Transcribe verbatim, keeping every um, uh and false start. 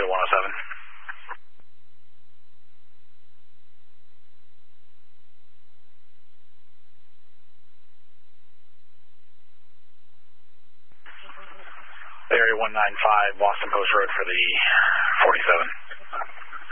Area one oh seven. Area one nine five, Boston Post Road for the forty-seven.